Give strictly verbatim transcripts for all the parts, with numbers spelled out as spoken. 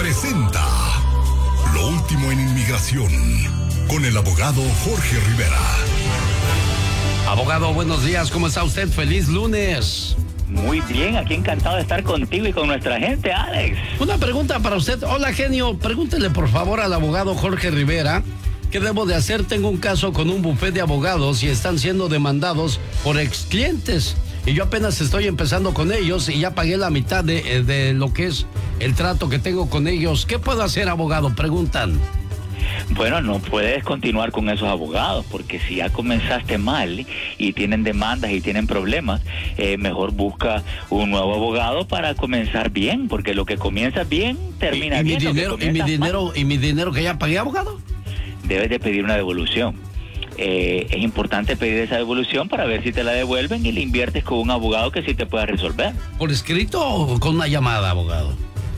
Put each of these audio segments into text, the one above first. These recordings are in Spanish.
presenta Lo último en inmigración con el abogado Jorge Rivera. Abogado, buenos días, ¿cómo está usted? ¡Feliz lunes! Muy bien, aquí encantado de estar contigo y con nuestra gente, Alex. Una pregunta para usted. Hola, genio, pregúntele por favor al abogado Jorge Rivera qué debo de hacer. Tengo un caso con un bufete de abogados y están siendo demandados por ex clientes. Y yo apenas estoy empezando con ellos y ya pagué la mitad de, de lo que es el trato que tengo con ellos. ¿Qué puedo hacer, abogado? Preguntan. Bueno, no puedes continuar con esos abogados, porque si ya comenzaste mal y tienen demandas y tienen problemas, eh, mejor busca un nuevo abogado para comenzar bien, porque lo que comienza bien termina ¿Y, y bien. Mi dinero, y mi dinero, mal, y mi dinero que ya pagué, abogado. Debes de pedir una devolución. Eh, es importante pedir esa devolución para ver si te la devuelven y le inviertes con un abogado que sí te pueda resolver. ¿Por escrito o con una llamada, abogado?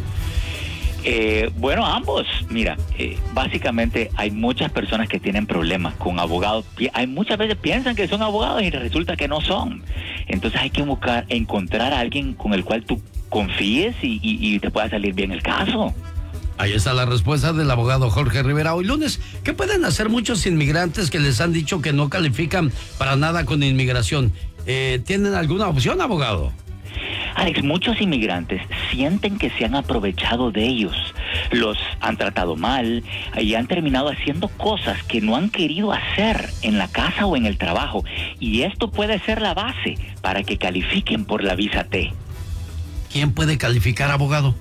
Eh, bueno, ambos. Mira, eh, básicamente hay muchas personas que tienen problemas con abogados. Hay muchas veces piensan que son abogados y resulta que no son. Entonces hay que buscar, encontrar a alguien con el cual tú confíes y, y, y te pueda salir bien el caso. Ahí está la respuesta del abogado Jorge Rivera. Hoy lunes, ¿qué pueden hacer muchos inmigrantes que les han dicho que no califican para nada con inmigración? Eh, ¿Tienen alguna opción, abogado? Alex, muchos inmigrantes sienten que se han aprovechado de ellos, los han tratado mal y han terminado haciendo cosas que no han querido hacer en la casa o en el trabajo. Y esto puede ser la base para que califiquen por la visa T. ¿Quién puede calificar, abogado?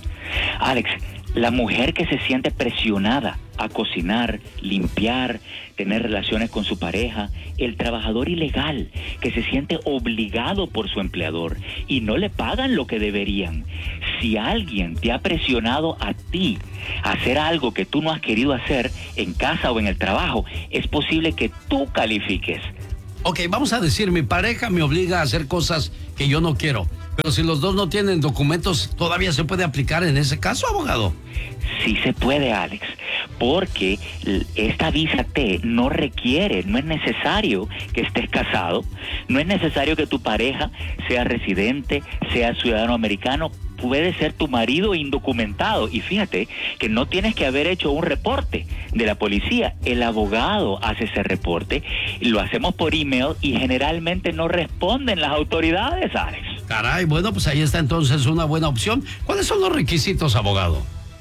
Alex, la mujer que se siente presionada a cocinar, limpiar, tener relaciones con su pareja, el trabajador ilegal que se siente obligado por su empleador y no le pagan lo que deberían. Si alguien te ha presionado a ti a hacer algo que tú no has querido hacer en casa o en el trabajo, es posible que tú califiques. Ok, vamos a decir, mi pareja me obliga a hacer cosas que yo no quiero, pero si los dos no tienen documentos, ¿todavía se puede aplicar en ese caso, abogado? Sí se puede, Alex, porque esta visa T no requiere, no es necesario que estés casado, no es necesario que tu pareja sea residente, sea ciudadano americano, puede ser tu marido indocumentado. Y fíjate que no tienes que haber hecho un reporte de la policía, el abogado hace ese reporte, lo hacemos por email y generalmente no responden las autoridades, Alex. Caray, bueno, pues ahí está entonces una buena opción. ¿Cuáles son los requisitos, abogado?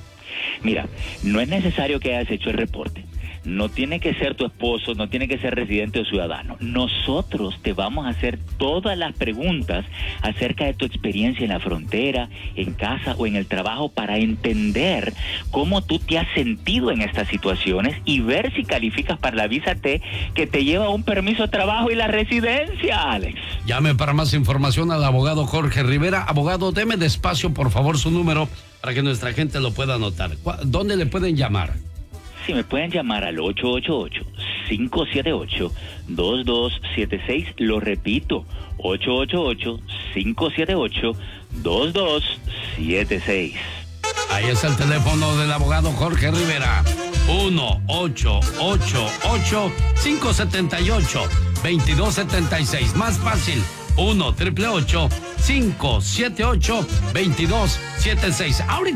Mira, no es necesario que hayas hecho el reporte. No tiene que ser tu esposo, no tiene que ser residente o ciudadano. Nosotros te vamos a hacer todas las preguntas acerca de tu experiencia en la frontera, en casa o en el trabajo para entender cómo tú te has sentido en estas situaciones y ver si calificas para la visa T que te lleva a un permiso de trabajo y la residencia, Alex. Llame para más información al abogado Jorge Rivera. Abogado, deme despacio, por favor, su número para que nuestra gente lo pueda anotar. ¿Dónde le pueden llamar? Sí, me pueden llamar al ocho ocho ocho, cinco siete ocho, dos dos siete seis. Lo repito, ocho ocho ocho, cinco siete ocho, dos dos siete seis. Ahí está el teléfono del abogado Jorge Rivera. uno ocho ocho ocho, cinco siete ocho, dos dos siete seis. Más fácil, uno, ocho ocho ocho, cinco siete ocho, dos dos siete seis. Ahorita